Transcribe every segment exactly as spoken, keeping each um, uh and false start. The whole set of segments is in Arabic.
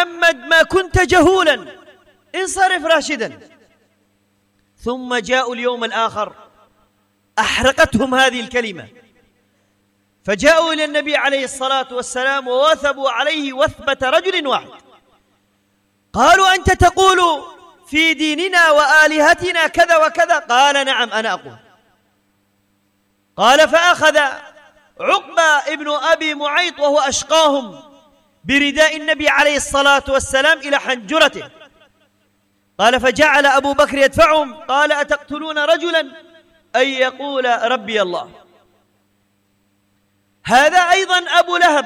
محمد ما كنت جهولا، انصرف راشدا. ثم جاءوا اليوم الآخر أحرقتهم هذه الكلمة، فجاءوا إلى النبي عليه الصلاة والسلام ووثبوا عليه وثبة رجل واحد. قالوا: أنت تقول في ديننا وآلهتنا كذا وكذا؟ قال: نعم أنا أقول. قال: فأخذ عقبة ابن أبي معيط وهو أشقاهم برداء النبي عليه الصلاة والسلام إلى حنجرته. قال: فجعل أبو بكر يدفعهم. قال: أتقتلون رجلا أن يقول ربي الله؟ هذا أيضا أبو لهب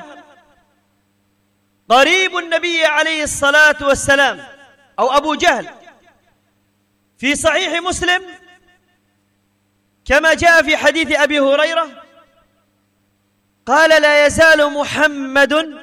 قريب النبي عليه الصلاة والسلام، أو أبو جهل. في صحيح مسلم كما جاء في حديث أبي هريرة قال: لا يزال محمد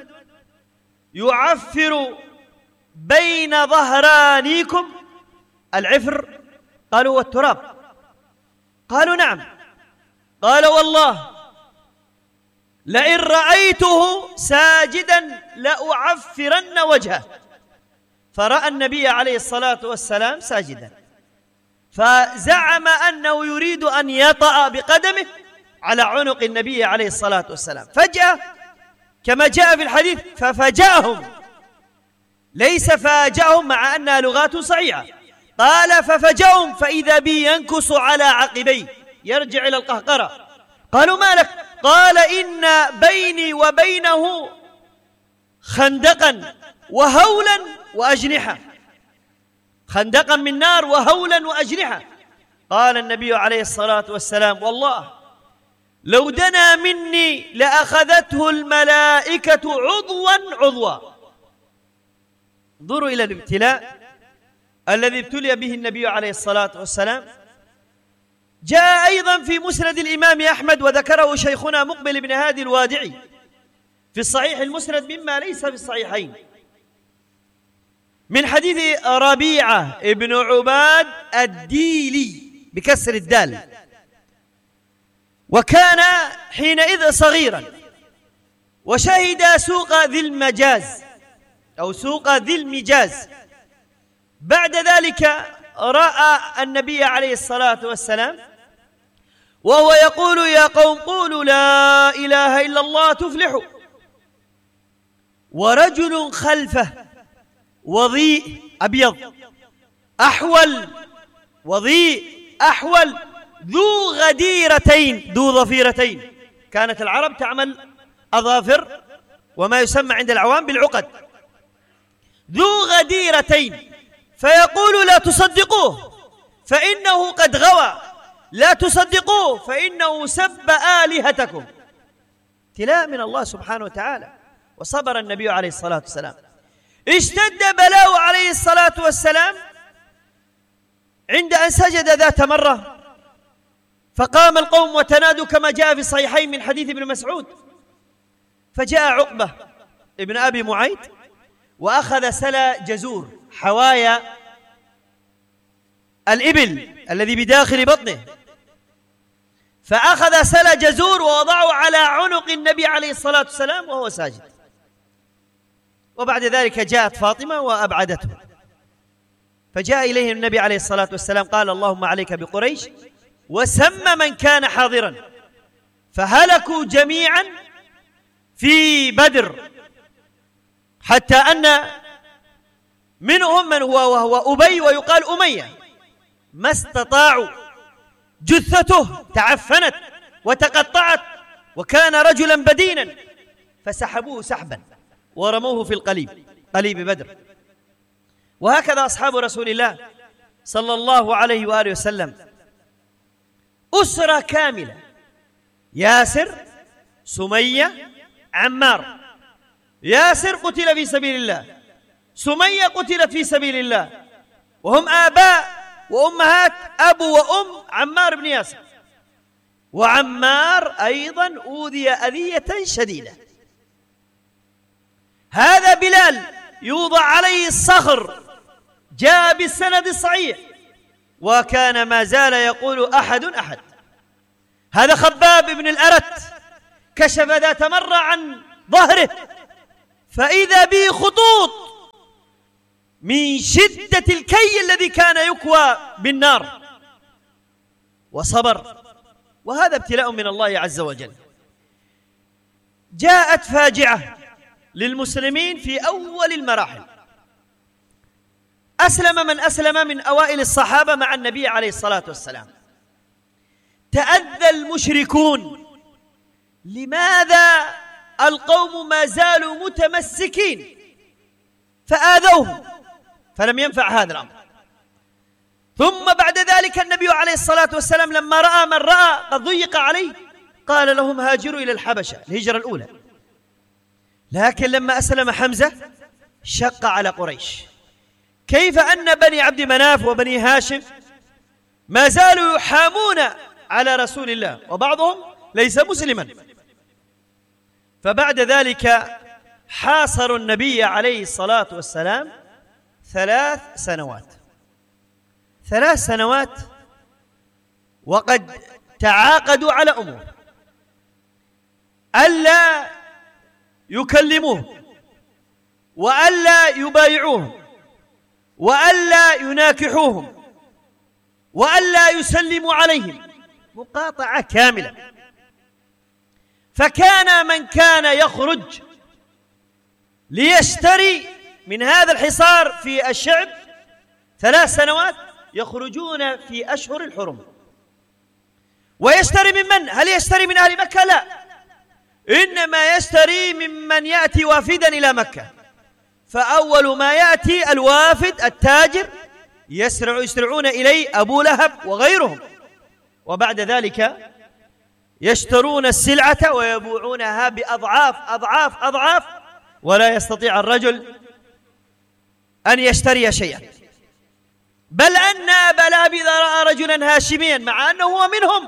يعفر بين ظهرانيكم. العفر قالوا: والتراب. قالوا: نعم. قال: والله لئن رأيته ساجدا لأعفرن وجهه. فرأى النبي عليه الصلاة والسلام ساجدا، فزعم أنه يريد أن يطأ بقدمه على عنق النبي عليه الصلاة والسلام. فجأة كما جاء في الحديث ففجأهم، ليس فاجأهم مع أنها لغات صحيحة. قال: ففجأهم فإذا بي ينكس على عقبيه، يرجع إلى القهقرة. قالوا: ما لك؟ قال: إن بيني وبينه خندقا وهولا وأجنحة. خندقا من نار وهولا وأجنحة. قال النبي عليه الصلاة والسلام: والله لو دنا مني لأخذته الملائكة عضوا عضوا. انظروا إلى الابتلاء الذي ابتلي به النبي عليه الصلاة والسلام. جاء أيضا في مسند الإمام أحمد وذكره شيخنا مقبل بن هادي الوادعي في الصحيح المسند مما ليس في الصحيحين، من حديث ربيعة ابن عباد الديلي بكسر الدال، وكان حينئذ صغيرا، وشهد سوق ذي المجاز أو سوق ذي المجاز. بعد ذلك رأى النبي عليه الصلاة والسلام وهو يقول: يا قوم قولوا لا إله إلا الله تفلحوا. ورجل خلفه وضيء أبيض أحول، وضيء أحول ذو غديرتين، ذو ظفيرتين. كانت العرب تعمل أظافر وما يسمى عند العوام بالعقد. ذو غديرتين، فيقول: لا تصدقوه فإنه قد غوى، لا تصدقوه فإنه سب آلهتكم. ابتلاء من الله سبحانه وتعالى. وصبر النبي عليه الصلاة والسلام. اشتد بلاء عليه الصلاة والسلام عند أن سجد ذات مرة، فقام القوم وتنادوا كما جاء في الصحيحين من حديث ابن مسعود. فجاء عقبة ابن أبي معيط وأخذ سلا جزور، حوايا الإبل الذي بداخل بطنه، فأخذ سلا جزور ووضعه على عنق النبي عليه الصلاة والسلام وهو ساجد. وبعد ذلك جاءت فاطمة وأبعدته، فجاء إليه النبي عليه الصلاة والسلام قال: اللهم عليك بقريش، وسم من كان حاضرا، فهلكوا جميعا في بدر، حتى أن منهم من هو وهو أبي ويقال أمية ما استطاعوا، جثته تعفنت وتقطعت، وكان رجلا بدينا، فسحبوه سحبا ورموه في القليب، قليب بدر. وهكذا أصحاب رسول الله صلى الله عليه وآله وسلم، أسرة كاملة: ياسر، سمية، عمار. ياسر قتل في سبيل الله، سمية قتلت في سبيل الله، وهم آباء وأمهات، أبو وأم عمار بن ياسر. وعمار أيضا أوذي أذية شديدة. هذا بلال يوضع عليه الصخر، جاء بالسند الصحيح، وكان ما زال يقول: أحد أحد. هذا خباب بن الأرت كشف ذات مرة عن ظهره، فإذا به خطوط من شدة الكي الذي كان يكوى بالنار، وصبر، وهذا ابتلاء من الله عز وجل. جاءت فاجعة للمسلمين في أول المراحل. أسلم من أسلم من أوائل الصحابة مع النبي عليه الصلاة والسلام. تأذى المشركون. لماذا القوم ما زالوا متمسكين؟ فآذوهم فلم ينفع هذا الأمر. ثم بعد ذلك النبي عليه الصلاة والسلام لما رأى من رأى قد ضيق عليه قال لهم هاجروا إلى الحبشة، الهجرة الأولى. لكن لما أسلم حمزة شق على قريش. كيف أن بني عبد مناف وبني هاشم ما زالوا يحامون على رسول الله وبعضهم ليس مسلما؟ فبعد ذلك حاصروا النبي عليه الصلاة والسلام ثلاث سنوات ثلاث سنوات وقد تعاقدوا على أمور: ألا يكلموه، وألا يبايعوهم، وألا يناكحوهم، وألا يسلموا عليهم، مقاطعة كاملة. فكان من كان يخرج ليشتري من هذا الحصار في الشعب ثلاث سنوات يخرجون في أشهر الحرم. ويشتري من من؟ هل يشتري من أهل مكة؟ لا، إنما يشتري ممن يأتي وافدا إلى مكة. فأول ما يأتي الوافد التاجر يسرع يسرعون إليه أبو لهب وغيرهم، وبعد ذلك يشترون السلعة ويبيعونها بأضعاف أضعاف أضعاف، ولا يستطيع الرجل أن يشتري شيئا. بل أن أبا لهب إذا رأى رجلا هاشميا مع أنه هو منهم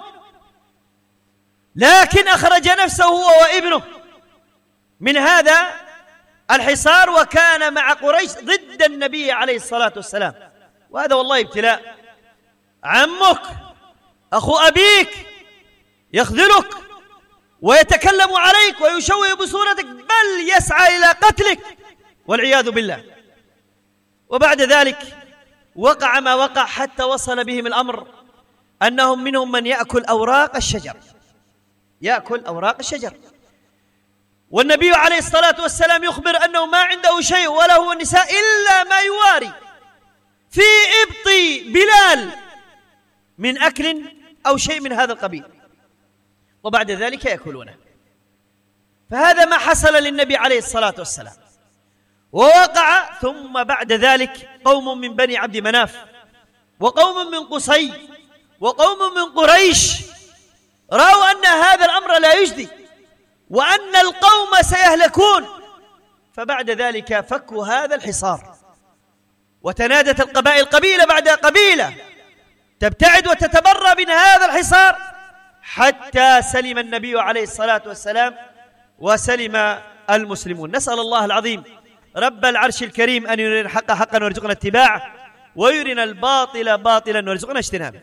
لكن أخرج نفسه هو وابنه من هذا الحصار وكان مع قريش ضد النبي عليه الصلاة والسلام. وهذا والله ابتلاء. عمك أخو أبيك يخذلك ويتكلم عليك ويشوه بصورتك، بل يسعى إلى قتلك والعياذ بالله. وبعد ذلك وقع ما وقع حتى وصل بهم الأمر أنهم منهم من يأكل أوراق الشجر يأكل أوراق الشجر والنبي عليه الصلاة والسلام يخبر أنه ما عنده شيء ولا هو النساء إلا ما يواري في إبط بلال من أكل أو شيء من هذا القبيل، وبعد ذلك يأكلونه. فهذا ما حصل للنبي عليه الصلاة والسلام. ووقع ثم بعد ذلك قوم من بني عبد مناف وقوم من قصي وقوم من قريش رأوا أن هذا الأمر لا يجدي وأن القوم سيهلكون، فبعد ذلك فكوا هذا الحصار وتنادت القبائل قبيلة بعد قبيلة تبتعد وتتبرى من هذا الحصار حتى سلم النبي عليه الصلاة والسلام وسلم المسلمون. نسأل الله العظيم رب العرش الكريم أن يرينا الحق حقا ويرزقنا اتباعه ويرينا الباطل باطلا ويرزقنا اجتنابه.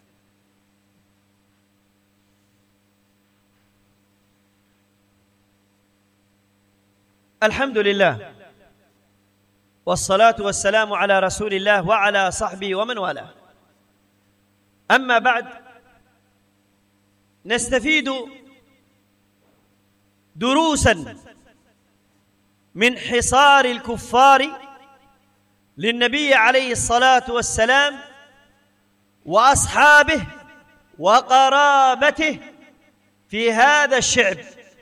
الحمد لله والصلاة والسلام على رسول الله وعلى صحبه ومن والاه. أما بعد، نستفيد دروسا من حصار الكفار للنبي عليه الصلاة والسلام وأصحابه وقرابته في هذا الشعب.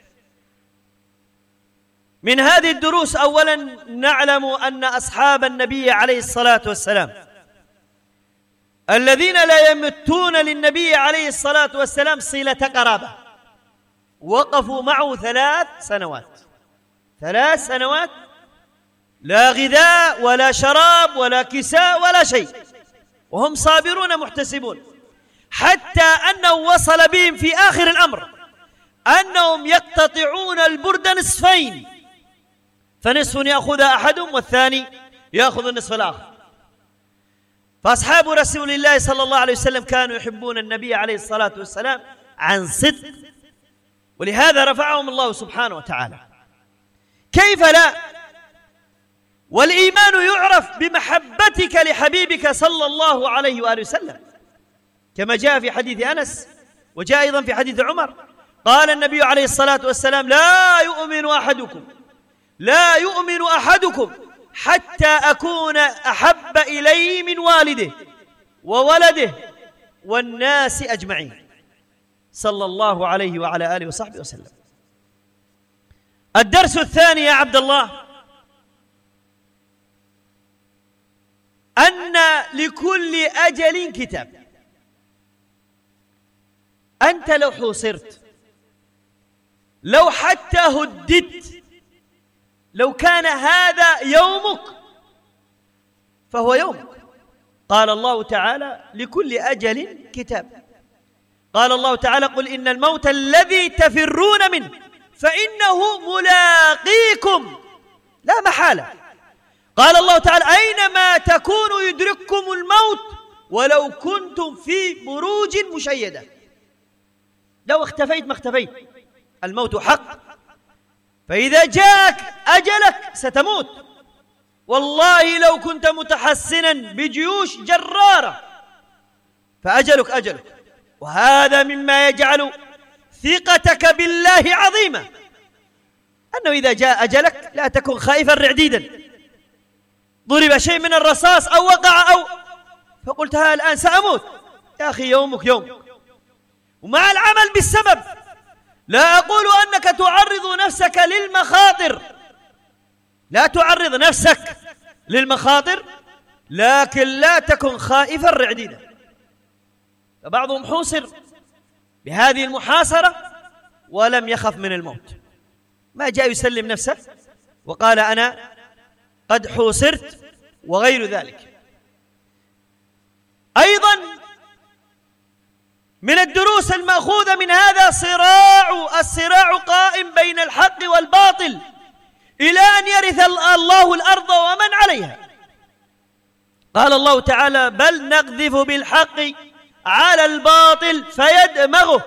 من هذه الدروس أولا نعلم أن أصحاب النبي عليه الصلاة والسلام الذين لا يمتون للنبي عليه الصلاة والسلام صلة قرابة وقفوا معه ثلاث سنوات ثلاث سنوات لا غذاء ولا شراب ولا كساء ولا شيء، وهم صابرون محتسبون، حتى أنه وصل بهم في آخر الأمر أنهم يقتطعون البرد نصفين، فنصف يأخذ أحدهم والثاني يأخذ النصف الآخر. فأصحاب رسول الله صلى الله عليه وسلم كانوا يحبون النبي عليه الصلاة والسلام عن صدق، ولهذا رفعهم الله سبحانه وتعالى. كيف لا والإيمان يعرف بمحبتك لحبيبك صلى الله عليه وآله وسلم، كما جاء في حديث أنس وجاء أيضا في حديث عمر، قال النبي عليه الصلاة والسلام: لا يؤمن أحدكم لا يؤمن أحدكم حتى أكون أحب إليه من والده وولده والناس أجمعين، صلى الله عليه وعلى آله وصحبه وسلم. الدرس الثاني يا عبد الله أن لكل أجل كتاب. أنت لو حوصرت، لو حتى هددت، لو كان هذا يومك فهو يومك. قال الله تعالى: لكل أجل كتاب. قال الله تعالى: قل إن الموت الذي تفرون منه فإنه ملاقيكم لا محالة. قال الله تعالى: أينما تكونوا يدرككم الموت ولو كنتم في بروج مشيدة. لو اختفيت ما اختفيت، الموت حق، فإذا جاءك أجلك ستموت. والله لو كنت متحسنا بجيوش جرارة فأجلك أجلك. وهذا مما يجعل ثقتك بالله عظيمة، أنه إذا جاء أجلك لا تكن خائفا رعديدا، ضرب شيء من الرصاص أو وقع أو فقلت ها الآن سأموت. يا أخي يومك يومك، ومع العمل بالسبب. لا أقول أنك تعرض نفسك للمخاطر، لا تعرض نفسك للمخاطر، لكن لا تكن خائفا رعديدا. فبعضهم حوصر بهذه المحاصرة ولم يخف من الموت، ما جاء يسلم نفسه وقال أنا قد حوصرت وغير ذلك. أيضا من الدروس المأخوذة من هذا صراع الصراع قائم بين الحق والباطل إلى أن يرث الله الأرض ومن عليها. قال الله تعالى: بل نقذف بالحق على الباطل فيدمغه.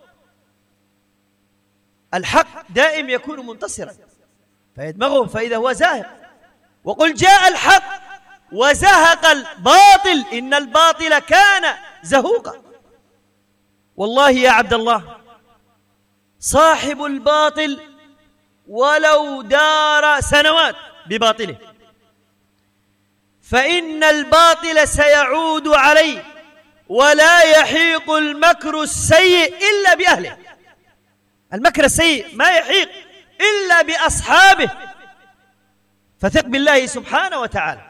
الحق دائم يكون منتصرا فيدمغه فإذا هو زاهق. وقل جاء الحق وزهق الباطل إن الباطل كان زهوقا. والله يا عبد الله صاحب الباطل ولو دار سنوات بباطله فإن الباطل سيعود عليه، ولا يحيق المكر السيء إلا بأهله. المكر السيء ما يحيق إلا بأصحابه، فثق بالله سبحانه وتعالى.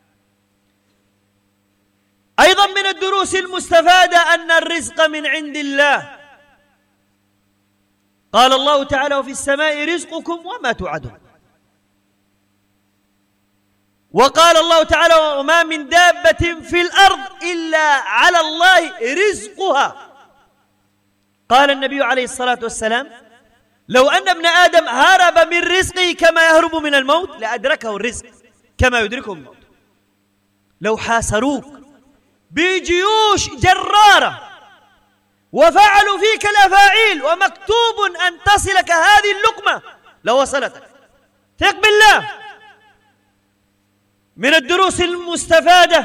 أيضا من الدروس المستفادة أن الرزق من عند الله. قال الله تعالى: وفي السماء رزقكم وما توعدون. وقال الله تعالى: وما من دابة في الأرض إلا على الله رزقها. قال النبي عليه الصلاة والسلام: لو أن ابن آدم هرب من رزقه كما يهرب من الموت لأدركه الرزق كما يدركه الموت. لو حاصروك بجيوش جرارة وفعلوا فيك الأفاعيل ومكتوب أن تصلك هذه اللقمة لوصلتك. ثق بالله. من الدروس المستفادة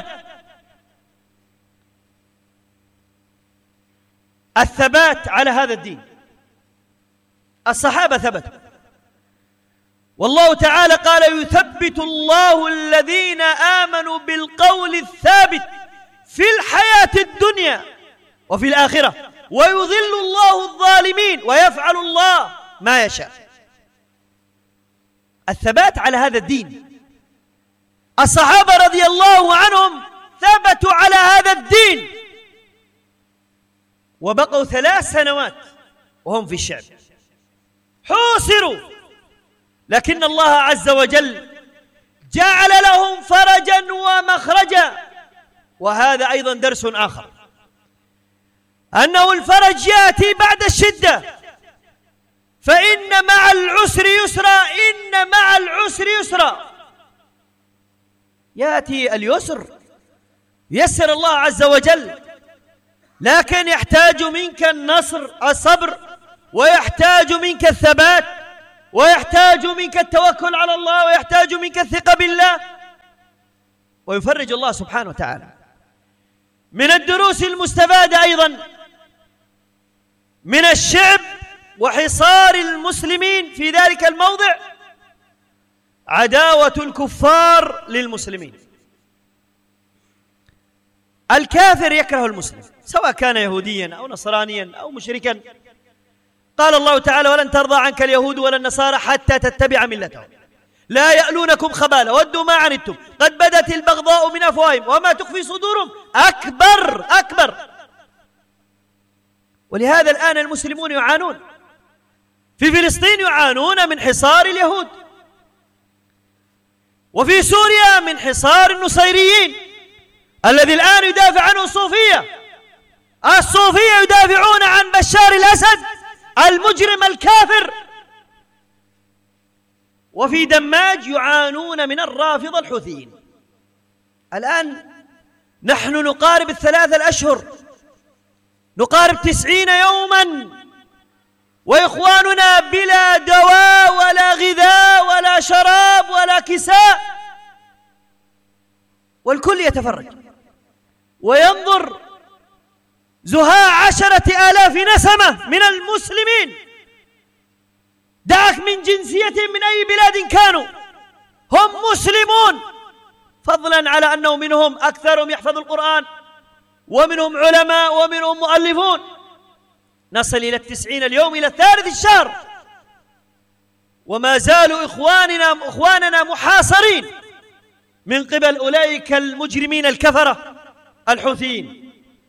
الثبات على هذا الدين. الصحابة ثبتوا، والله تعالى قال: يثبت الله الذين آمنوا بالقول الثابت في الحياة الدنيا وفي الآخرة ويضل الله الظالمين ويفعل الله ما يشاء. الثبات على هذا الدين. الصحابة رضي الله عنهم ثبتوا على هذا الدين وبقوا ثلاث سنوات وهم في الشعب، حوصروا، لكن الله عز وجل جعل لهم فرجا ومخرجا. وهذا أيضا درس آخر، أنه الفرج يأتي بعد الشدة، فإن مع العسر يسرا إن مع العسر يسرا. يأتي اليسر يسر الله عز وجل، لكن يحتاج منك النصر الصبر، ويحتاج منك الثبات، ويحتاج منك التوكل على الله، ويحتاج منك الثقة بالله، ويفرج الله سبحانه وتعالى. من الدروس المستفادة أيضا من الشعب وحصار المسلمين في ذلك الموضع عداوة الكفار للمسلمين. الكافر يكره المسلم سواء كان يهوديا أو نصرانيا أو مشركا. قال الله تعالى: ولن ترضى عنك اليهود ولا النصارى حتى تتبع ملتهم لا يألونكم خبالا ودوا ما عنتم قد بدت البغضاء من أفواههم وما تخفي صدورهم أكبر أكبر. ولهذا الآن المسلمون يعانون في فلسطين، يعانون من حصار اليهود، وفي سوريا من حصار النصيريين الذي الآن يدافع عنه الصوفية. الصوفية يدافعون عن بشار الأسد المجرم الكافر. وفي دماج يعانون من الرافضة الحوثيين. الآن نحن نقارب الثلاثة الأشهر، نقارب تسعين يوما، وإخواننا بلا دواء ولا غذاء ولا شراب ولا كساء، والكل يتفرج وينظر زهاء عشرة آلاف نسمة من المسلمين، دعك من جنسيتهم من أي بلاد كانوا، هم مسلمون، فضلا على أنه منهم أكثرهم يحفظ القرآن، ومنهم علماء، ومنهم مؤلفون. نصل إلى التسعين اليوم، إلى الثالث الشهر، وما زالوا إخواننا إخواننا محاصرين من قبل أولئك المجرمين الكفرة الحوثيين.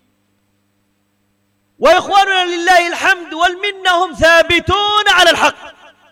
وإخواننا لله الحمد والمنة هم ثابتون على الحق،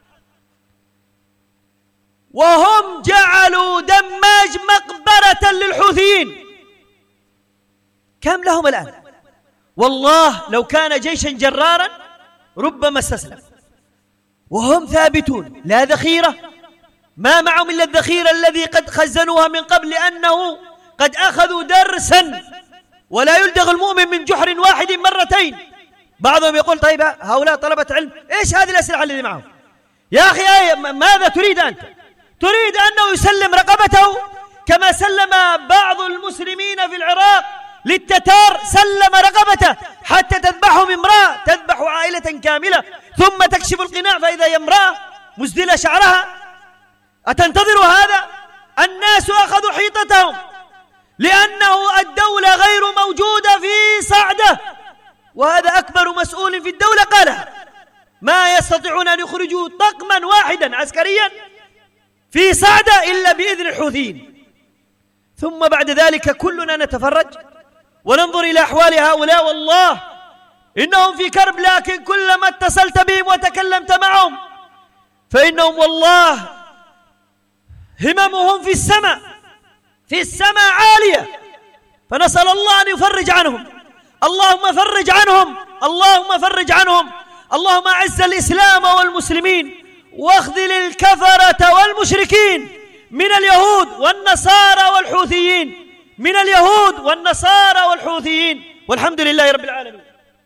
وهم جعلوا دماج مقبرة للحوثيين. كم لهم الآن؟ والله لو كان جيشا جرارا ربما استسلم، وهم ثابتون، لا ذخيرة، ما معهم إلا الذخيرة الذي قد خزنوها من قبل، لأنه قد أخذوا درسا، ولا يلدغ المؤمن من جحر واحد مرتين. بعضهم يقول: طيب هؤلاء طلبة علم، إيش هذه الأسلحة التي معهم؟ يا أخي ماذا تريد أنت؟ تريد أنه يسلم رقبته كما سلم بعض المسلمين في العراق للتتار، سلم رقبته حتى تذبحهم امرأة، تذبح عائلة كاملة ثم تكشف القناع فإذا هي امرأة مسدلة شعرها. أتنتظر هذا؟ الناس أخذوا حيطتهم لأنه الدولة غير موجودة في صعدة، وهذا أكبر مسؤول في الدولة قالها. ما يستطيعون أن يخرجوا طقما واحدا عسكريا في صعدة إلا بإذن الحوثيين. ثم بعد ذلك كلنا نتفرج وننظر إلى أحوال هؤلاء، والله إنهم في كرب، لكن كلما اتصلت بهم وتكلمت معهم فإنهم والله هممهم في السماء، في السماء عالية. فنسأل الله أن يفرج عنهم. اللهم فرج عنهم، اللهم فرج عنهم. اللهم أعز الإسلام والمسلمين، واخذل الكفرة والمشركين من اليهود والنصارى والحوثيين، من اليهود والنصارى والحوثيين، والحمد لله رب العالمين.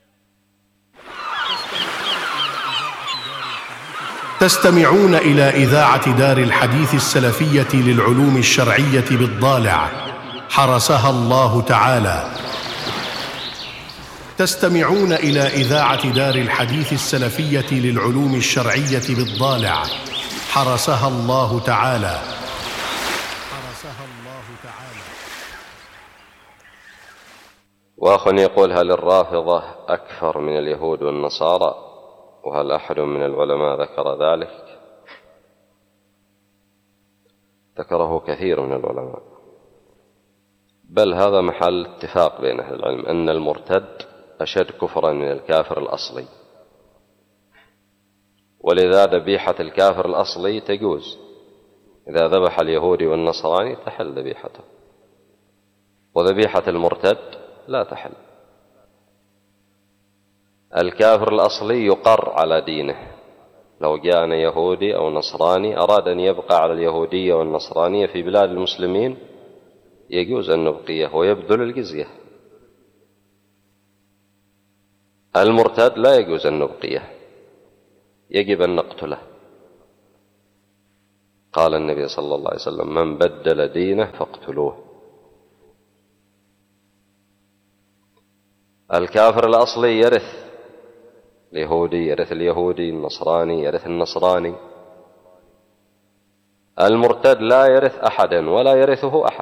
تستمعون إلى إذاعة دار الحديث السلفية للعلوم الشرعية بالضالع، حرسها الله تعالى. تستمعون إلى إذاعة دار الحديث السلفية للعلوم الشرعية بالضالع، حرسها الله تعالى. حرسها الله تعالى. وأخ يقول: هل الرافضة أكثر من اليهود والنصارى؟ وهل أحد من العلماء ذكر ذلك؟ ذكره كثير من العلماء، بل هذا محل اتفاق بين أهل العلم أن المرتد أشد كفرا من الكافر الأصلي، ولذا ذبيحة الكافر الأصلي تجوز، إذا ذبح اليهودي والنصراني تحل ذبيحته، وذبيحة المرتد لا تحل. الكافر الأصلي يقر على دينه، لو جاءنا يهودي أو نصراني أراد أن يبقى على اليهودية والنصرانية في بلاد المسلمين يجوز أن نبقيه ويبذل الجزية. المرتد لا يجوز أن نبقيه، يجب أن نقتله قال النبي صلى الله عليه وسلم: من بدل دينه فاقتلوه. الكافر الأصلي يرث اليهودي، يرث اليهودي، النصراني يرث النصراني. المرتد لا يرث أحدا ولا يرثه أحد.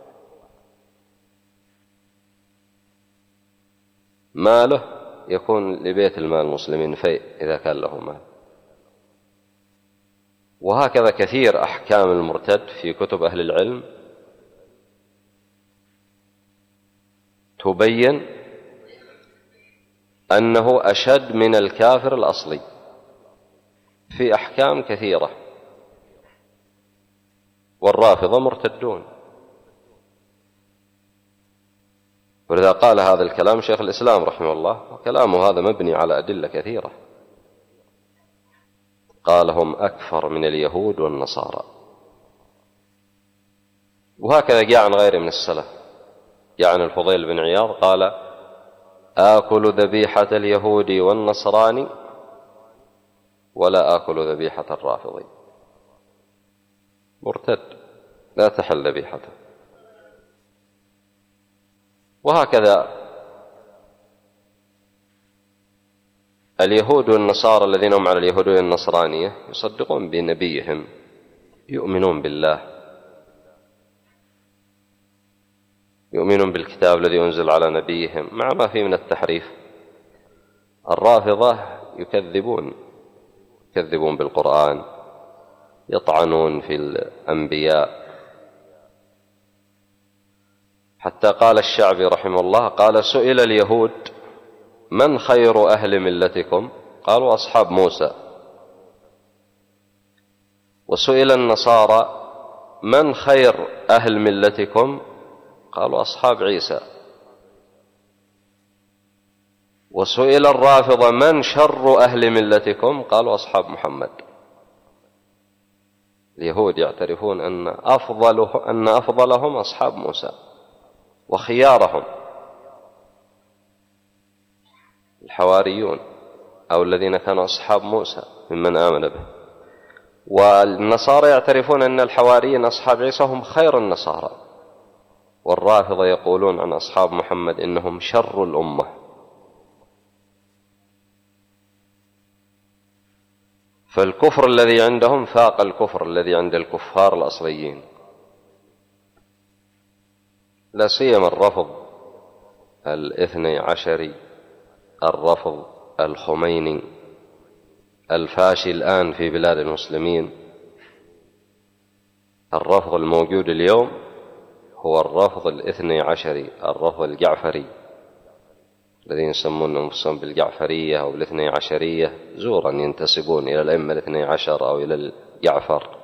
ماله يكون لبيت المال المسلمين فيء إذا كان له مال. وهكذا كثير أحكام المرتد في كتب أهل العلم تبين أنه أشد من الكافر الأصلي في أحكام كثيرة. والرافضة مرتدون. ولذا قال هذا الكلام شيخ الإسلام رحمه الله، وكلامه هذا مبني على أدلة كثيرة. قال: هم أكفر من اليهود والنصارى. وهكذا جاء عن غيره من السلف. جاء عن الفضيل بن عياض قال: آكل ذبيحة اليهودي والنصراني ولا آكل ذبيحة الرافضي. مرتد لا تحل ذبيحته. وهكذا اليهود والنصارى الذين هم على اليهودية النصرانية يصدقون بنبيهم، يؤمنون بالله، يؤمنون بالكتاب الذي أنزل على نبيهم مع ما فيه من التحريف. الرافضة يكذبون يكذبون بالقرآن، يطعنون في الأنبياء. حتى قال الشعبي رحمه الله قال: سئل اليهود: من خير أهل ملتكم؟ قالوا: أصحاب موسى. وسئل النصارى: من خير أهل ملتكم؟ قالوا: أصحاب عيسى. وسئل الرافضة: من شر أهل ملتكم؟ قالوا: أصحاب محمد. اليهود يعترفون أن أفضله أن أفضلهم أصحاب موسى وخيارهم الحواريون أو الذين كانوا أصحاب موسى ممن آمن به. والنصارى يعترفون أن الحواريين أصحاب عيسى هم خير النصارى. والرافضة يقولون عن أصحاب محمد إنهم شر الأمة. فالكفر الذي عندهم فاق الكفر الذي عند الكفار الأصليين، لا سيما الرفض الاثني عشري، الرفض الخميني الفاشي الآن في بلاد المسلمين. الرفض الموجود اليوم هو الرفض الاثني عشري، الرفض الجعفري، الذين يسمون أنفسهم بالجعفرية أو الاثني عشرية، زورا ينتسبون إلى الأئمة الاثني عشر أو إلى الجعفر.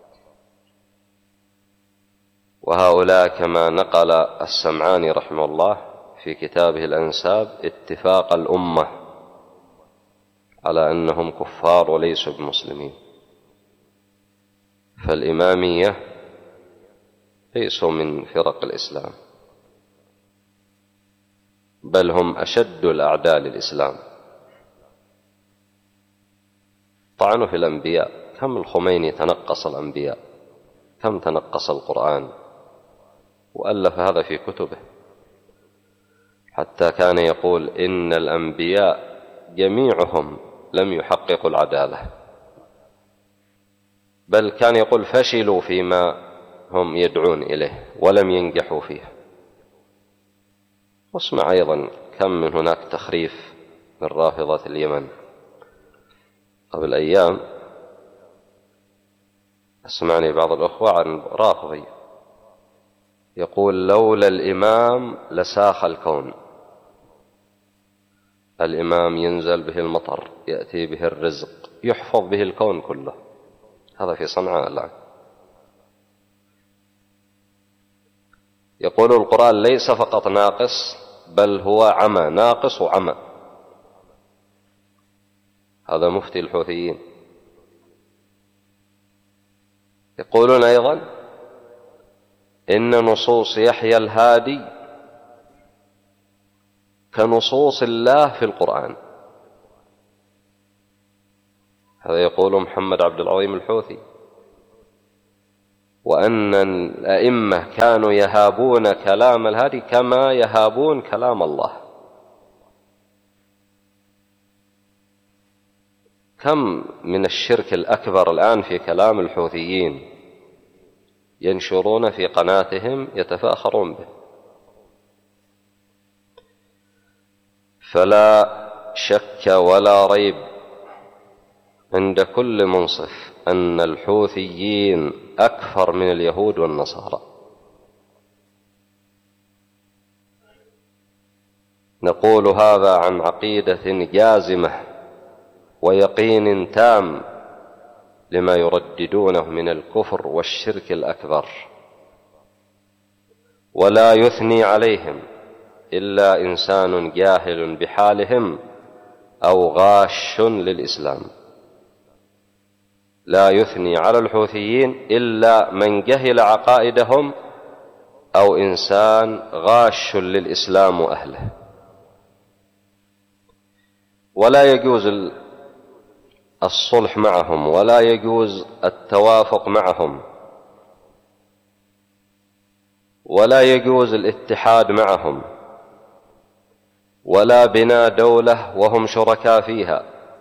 وهؤلاء كما نقل السمعاني رحمه الله في كتابه الأنساب اتفاق الأمة على أنهم كفار وليسوا بمسلمين. فالإمامية ليسوا من فرق الإسلام، بل هم أشد الأعداء للإسلام. طعنوا في الأنبياء. كم الخميني تنقص الأنبياء، كم تنقص القرآن، وألف هذا في كتبه، حتى كان يقول إن الأنبياء جميعهم لم يحققوا العدالة، بل كان يقول فشلوا فيما هم يدعون إليه ولم ينجحوا فيه. واسمع أيضا كم من هناك تخريف من رافضة اليمن. قبل أيام أسمعني بعض الأخوة عن رافضي يقول: لولا الإمام لساخ الكون. الإمام ينزل به المطر، يأتي به الرزق، يحفظ به الكون كله. هذا في صنعاء الآن. يقول القرآن ليس فقط ناقص، بل هو عمى، ناقص وعمى. هذا مفتي الحوثيين. يقولون أيضا إن نصوص يحيى الهادي كنصوص الله في القرآن. هذا يقول محمد عبد العظيم الحوثي. وأن الأئمة كانوا يهابون كلام الهادي كما يهابون كلام الله. كم من الشرك الأكبر الآن في كلام الحوثيين ينشرون في قناتهم يتفاخرون به. فلا شك ولا ريب عند كل منصف أن الحوثيين أكثر من اليهود والنصارى. نقول هذا عن عقيدة جازمة ويقين تام لما يرددونه من الكفر والشرك الأكبر، ولا يثني عليهم إلا إنسان جاهل بحالهم أو غاش للإسلام. لا يثني على الحوثيين إلا من جهل عقائدهم أو إنسان غاش للإسلام وأهله. ولا يجوز الصلح معهم، ولا يجوز التوافق معهم، ولا يجوز الاتحاد معهم، ولا بناء دولة وهم شركاء فيها.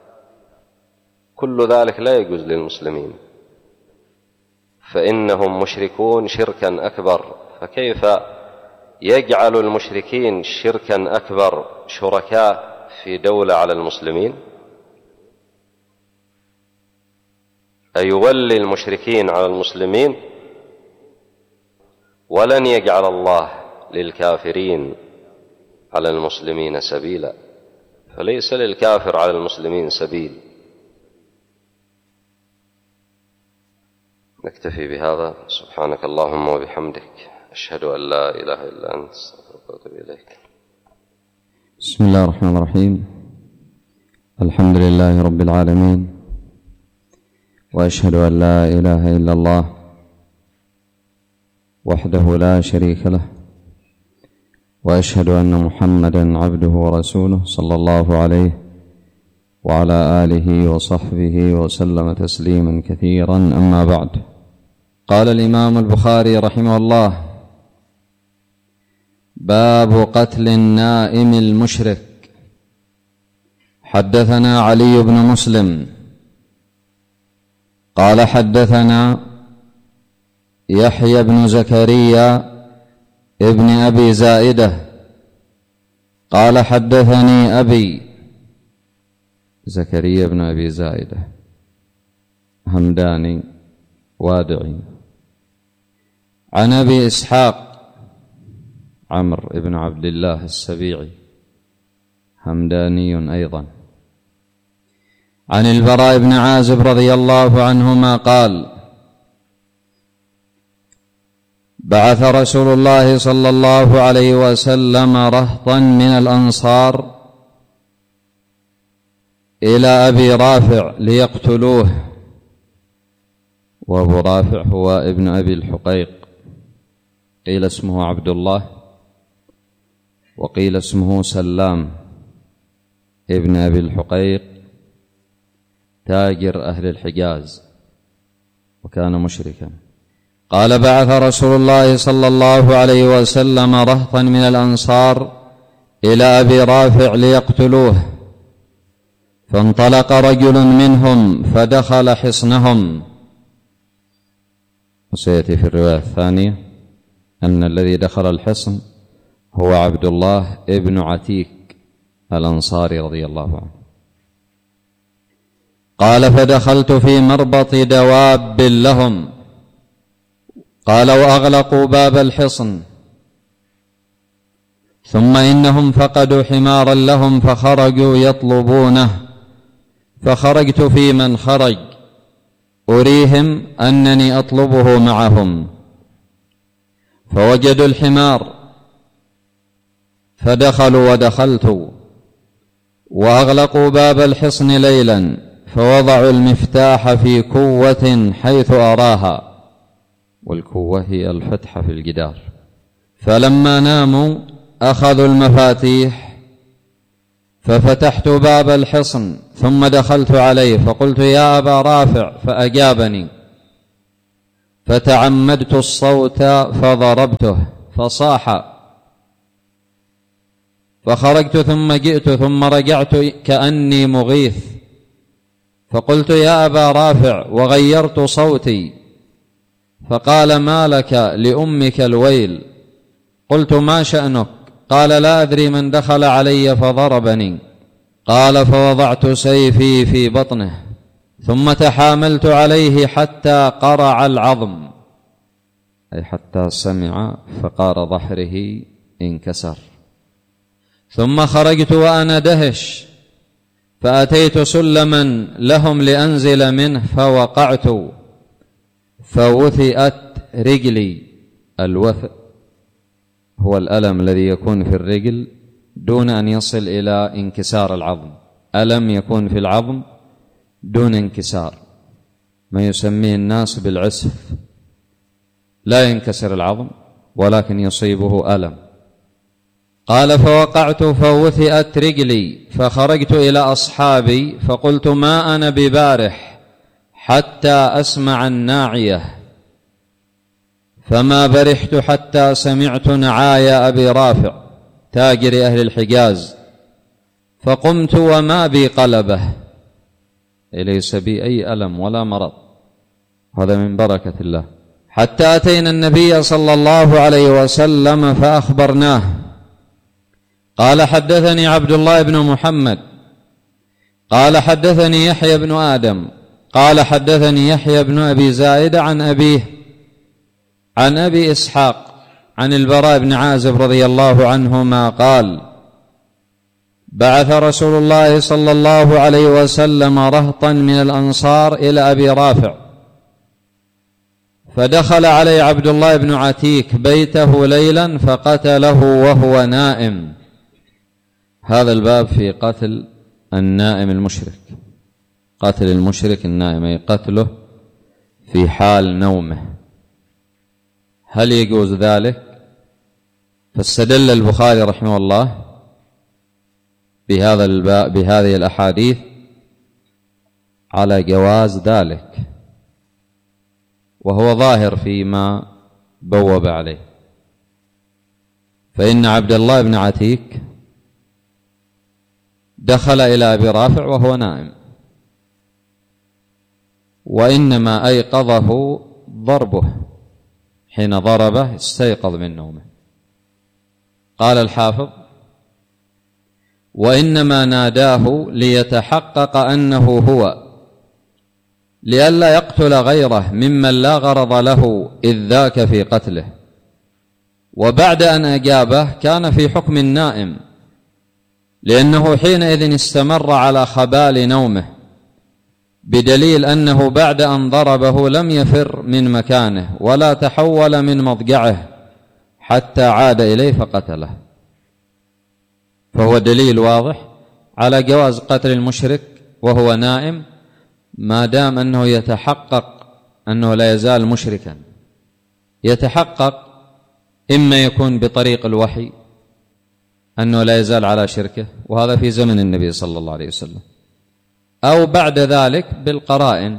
كل ذلك لا يجوز للمسلمين، فإنهم مشركون شركا أكبر. فكيف يجعل المشركين شركا أكبر شركاء في دولة على المسلمين؟ أيولي المشركين على المسلمين؟ ولن يجعل الله للكافرين على المسلمين سبيلا، فليس للكافر على المسلمين سبيل. نكتفي بهذا. سبحانك اللهم وبحمدك، أشهد أن لا إله إلا أنت، أستغفرك وأتوب إليك. بسم الله الرحمن الرحيم. الحمد لله رب العالمين، وأشهد أن لا إله إلا الله وحده لا شريك له، وأشهد أن محمدا عبده ورسوله صلى الله عليه وعلى آله وصحبه وسلم تسليما كثيرا. أما بعد، قال الإمام البخاري رحمه الله: باب قتل النائم المشرك. حدثنا علي بن مسلم قال حدثنا يحيى بن زكريا ابن أبي زائدة قال حدثني أبي زكريا بن أبي زائدة همداني وادعي عن أبي إسحاق عمرو بن عبد الله السبيعي همداني أيضا عن البراء بن عازب رضي الله عنهما قال: بعث رسول الله صلى الله عليه وسلم رهطا من الأنصار إلى أبي رافع ليقتلوه. وأبو رافع هو ابن أبي الحقيق، قيل اسمه عبد الله وقيل اسمه سلام ابن أبي الحقيق، تاجر أهل الحجاز وكان مشركا. قال: بعث رسول الله صلى الله عليه وسلم رهطا من الأنصار إلى أبي رافع ليقتلوه، فانطلق رجل منهم فدخل حصنهم. وسيأتي في الرواية الثانية أن الذي دخل الحصن هو عبد الله ابن عتيك الأنصاري رضي الله عنه. قال: فدخلت في مربط دواب لهم. قال: وأغلقوا باب الحصن، ثم إنهم فقدوا حمارا لهم فخرجوا يطلبونه، فخرجت في من خرج أريهم أنني أطلبه معهم، فوجدوا الحمار فدخلوا ودخلت، وأغلقوا باب الحصن ليلا، فوضعوا المفتاح في كوة حيث أراها، والكوة هي الفتحة في الجدار. فلما ناموا أخذوا المفاتيح، ففتحت باب الحصن ثم دخلت عليه فقلت: يا أبا رافع، فأجابني. فتعمدت الصوت فضربته فصاح، فخرجت ثم جئت ثم رجعت كأني مغيث، فقلت يا أبا رافع وغيرت صوتي، فقال ما لك لأمك الويل؟ قلت ما شأنك؟ قال لا أدري من دخل علي فضربني. قال فوضعت سيفي في بطنه ثم تحاملت عليه حتى قرع العظم، أي حتى سمع فقار ظهره انكسر. ثم خرجت وأنا دهش فأتيت سلما لهم لأنزل منه فوقعت فوثئت رجلي. الوثء هو الألم الذي يكون في الرجل دون أن يصل إلى انكسار العظم، ألم يكون في العظم دون انكسار، ما يسميه الناس بالعسف، لا ينكسر العظم ولكن يصيبه ألم. قال فوقعت فوثئت رجلي فخرجت إلى أصحابي فقلت ما أنا ببارح حتى أسمع الناعية، فما برحت حتى سمعت نعاي أبي رافع تاجر أهل الحجاز، فقمت وما بي قلبه، ليس بي أي ألم ولا مرض، هذا من بركة الله، حتى أتينا النبي صلى الله عليه وسلم فأخبرناه. قال حدثني عبد الله بن محمد قال حدثني يحيى بن آدم قال حدثني يحيى بن أبي زائدة عن أبيه عن أبي إسحاق عن البراء بن عازب رضي الله عنهما قال بعث رسول الله صلى الله عليه وسلم رهطا من الأنصار إلى أبي رافع، فدخل عليه عبد الله بن عتيك بيته ليلا فقتله وهو نائم. هذا الباب في قتل النائم المشرك، قتل المشرك النائم، أي قتله في حال نومه، هل يجوز ذلك؟ فاستدل البخاري رحمه الله بهذا الباب بهذه الأحاديث على جواز ذلك، وهو ظاهر فيما بوب عليه، فإن عبد الله بن عتيك دخل إلى أبي رافع وهو نائم، وإنما أيقظه ضربه، حين ضربه استيقظ من نومه. قال الحافظ وإنما ناداه ليتحقق أنه هو، لئلا يقتل غيره ممن لا غرض له إذ ذاك في قتله، وبعد أن أجابه كان في حكم النائم، لأنه حينئذ استمر على خبال نومه، بدليل أنه بعد أن ضربه لم يفر من مكانه ولا تحول من مضجعه حتى عاد إليه فقتله، فهو دليل واضح على جواز قتل المشرك وهو نائم، ما دام أنه يتحقق أنه لا يزال مشركا. يتحقق إما يكون بطريق الوحي أنه لا يزال على شركه، وهذا في زمن النبي صلى الله عليه وسلم، أو بعد ذلك بالقرائن،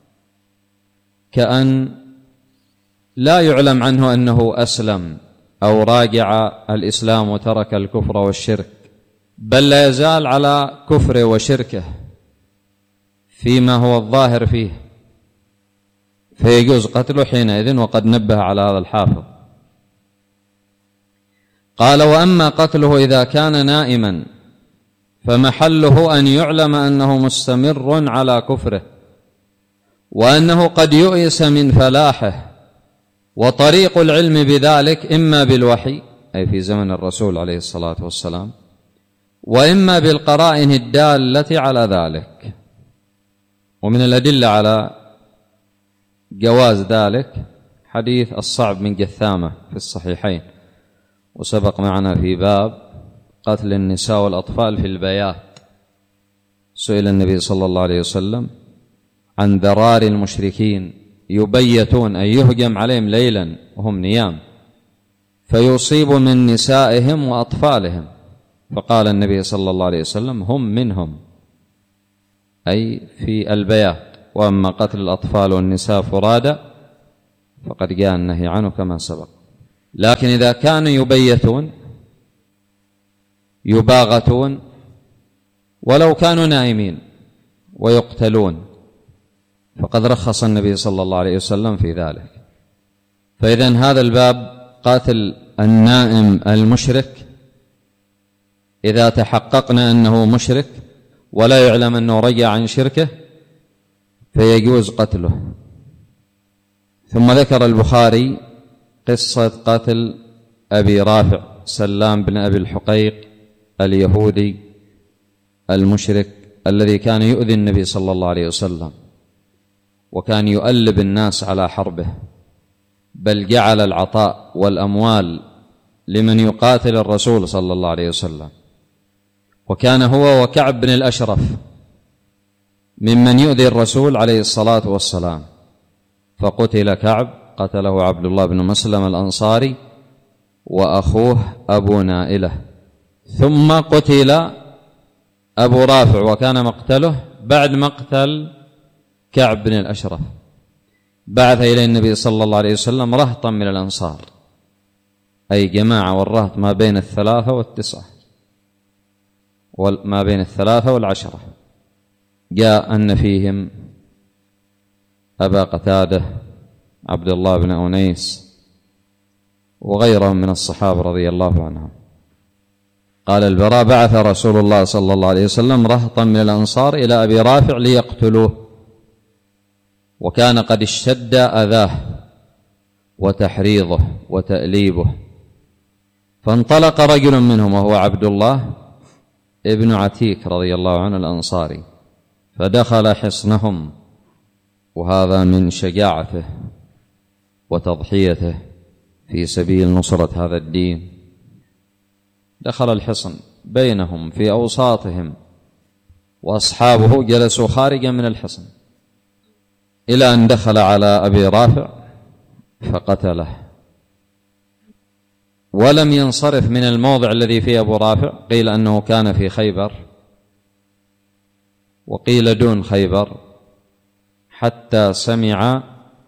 كأن لا يعلم عنه أنه أسلم أو راجع الإسلام وترك الكفر والشرك، بل لا يزال على كفره وشركه فيما هو الظاهر فيه، فيجوز قتله حينئذ، وقد نبه على هذا الحافظ. قال وأما قتله إذا كان نائما فمحله أن يعلم أنه مستمر على كفره، وأنه قد يؤيس من فلاحه، وطريق العلم بذلك إما بالوحي أي في زمن الرسول عليه الصلاة والسلام، وإما بالقرائن الدالة على ذلك. ومن الأدلة على جواز ذلك حديث الصعب من جثامة في الصحيحين، وسبق معنا في باب قتل النساء والأطفال في البيات. سئل النبي صلى الله عليه وسلم عن ذرار المشركين يبيتون أي يهجم عليهم ليلا وهم نيام، فيصيب من نسائهم وأطفالهم، فقال النبي صلى الله عليه وسلم هم منهم، أي في البيات. وأما قتل الأطفال والنساء فرادى فقد جاء النهي عنه كما سبق. لكن إذا كانوا يبيتون يباغتون ولو كانوا نائمين ويقتلون فقد رخص النبي صلى الله عليه وسلم في ذلك. فإذن هذا الباب قاتل النائم المشرك إذا تحققنا أنه مشرك ولا يعلم أنه رجع عن شركه فيجوز قتله. ثم ذكر البخاري قصة قتل أبي رافع سلام بن أبي الحقيق اليهودي المشرك الذي كان يؤذي النبي صلى الله عليه وسلم وكان يؤلب الناس على حربه، بل جعل العطاء والأموال لمن يقاتل الرسول صلى الله عليه وسلم. وكان هو وكعب بن الأشرف ممن يؤذي الرسول عليه الصلاة والسلام، فقتل كعب قتله عبد الله بن مسلم الأنصاري وأخوه أبو نائلة، ثم قتل أبو رافع وكان مقتله بعد مقتل كعب بن الأشرف. بعث إليه النبي صلى الله عليه وسلم رهطا من الأنصار، أي جماعة، والرهط ما بين الثلاثة والتسعة وما بين الثلاثة والعشرة. جاء أن فيهم أبا قتادة عبد الله بن أنيس وغيرهم من الصحابة رضي الله عنهم. قال البراء: بعث رسول الله صلى الله عليه وسلم رهطا من الأنصار إلى أبي رافع ليقتلوه، وكان قد اشتد أذاه وتحريضه وتأليبه، فانطلق رجل منهم وهو عبد الله ابن عتيك رضي الله عنه الأنصاري، فدخل حصنهم، وهذا من شجاعته وتضحيته في سبيل نصرة هذا الدين. دخل الحصن بينهم في أوساطهم، وأصحابه جلسوا خارجا من الحصن، إلى أن دخل على أبي رافع فقتله، ولم ينصرف من الموضع الذي فيه أبو رافع. قيل أنه كان في خيبر وقيل دون خيبر، حتى سمع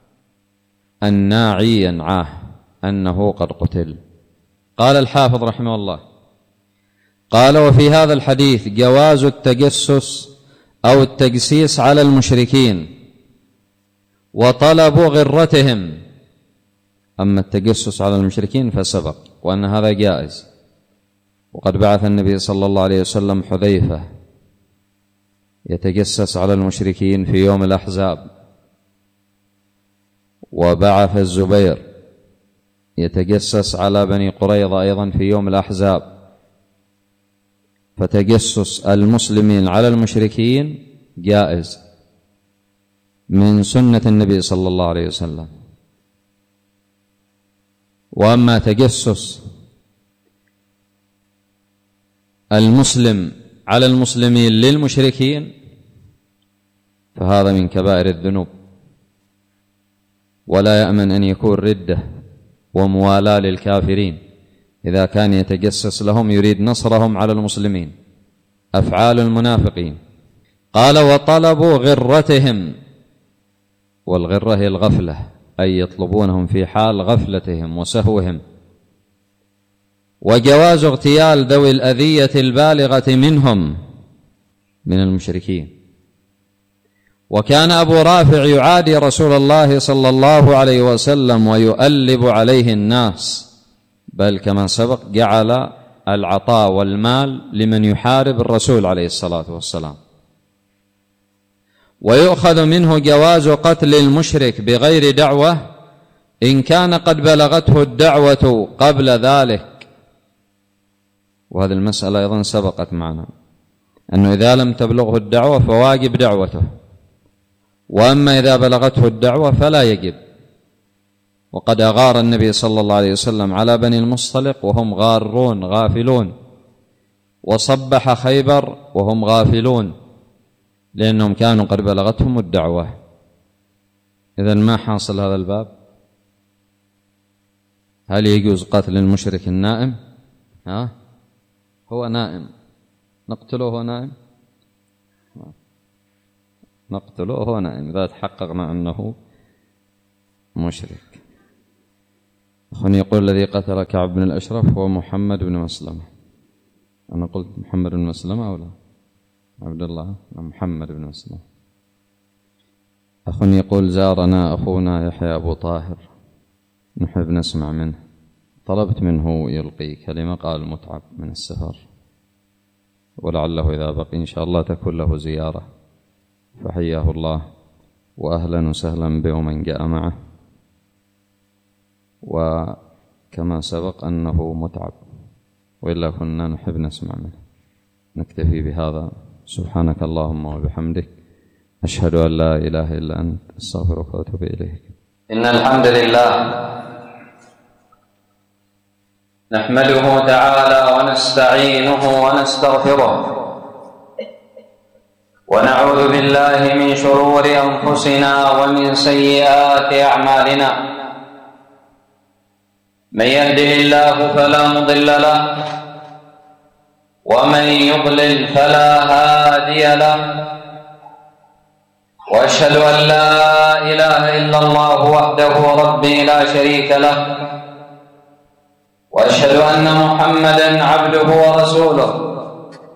الناعي ينعاه أنه قد قتل. قال الحافظ رحمه الله: قال: وفي هذا الحديث جواز التجسس أو التجسيس على المشركين وطلب غرتهم. أما التجسس على المشركين فسبق وأن هذا جائز، وقد بعث النبي صلى الله عليه وسلم حذيفة يتجسس على المشركين في يوم الأحزاب، وبعث الزبير يتجسس على بني قريظة أيضا في يوم الأحزاب. فتجسس المسلمين على المشركين جائز من سنة النبي صلى الله عليه وسلم. وأما تجسس المسلم على المسلمين للمشركين فهذا من كبائر الذنوب، ولا يأمن أن يكون ردة وموالاة للكافرين إذا كان يتجسس لهم يريد نصرهم على المسلمين، أفعال المنافقين. قال: وطلبوا غرتهم، والغرة هي الغفلة، أي يطلبونهم في حال غفلتهم وسهوهم. وجواز اغتيال ذوي الأذية البالغة منهم من المشركين. وكان أبو رافع يعادي رسول الله صلى الله عليه وسلم ويؤلب عليه الناس، بل كما سبق جعل العطاء والمال لمن يحارب الرسول عليه الصلاة والسلام. ويؤخذ منه جواز قتل المشرك بغير دعوة إن كان قد بلغته الدعوة قبل ذلك. وهذه المسألة أيضا سبقت معنا، أنه إذا لم تبلغه الدعوة فواجب دعوته، وأما إذا بلغته الدعوة فلا يجب. وقد أغار النبي صلى الله عليه وسلم على بني المصطلق وهم غارون غافلون، وصبح خيبر وهم غافلون، لأنهم كانوا قد بلغتهم الدعوة. إذن ما حاصل هذا الباب؟ هل يجوز قتل المشرك النائم؟ ها؟ هو نائم نقتله هو نائم؟ نقتله هو نائم إذا تحققنا أنه مشرك. أخ يقول الذي قتل كعب بن الأشرف هو محمد بن مسلمة. أنا قلت محمد بن مسلمة أو لا؟ عبد الله محمد بن مسلمة. أخ يقول زارنا أخونا يحيى أبو طاهر، نحب نسمع منه، طلبت منه يلقي كلمة، قال متعب من السفر، ولعله إذا بقي إن شاء الله تكون له زيارة، فحياه الله وأهلا وسهلا به ومن جاء معه. وكما سبق أنه متعب، وإلا كنا نحب نسمع منه. نكتفي بهذا. سبحانك اللهم وبحمدك، أشهد أن لا إله إلا أنت، أستغفرك وأتوب إليك. إن الحمد لله نحمده تعالى ونستعينه ونستغفره، ونعوذ بالله من شرور أنفسنا ومن سيئات أعمالنا. من يهده الله فلا مضل له، ومن يضلل فلا هادي له، وأشهد أن لا إله إلا الله وحده ربي لا شريك له، وأشهد أن محمدًا عبده ورسوله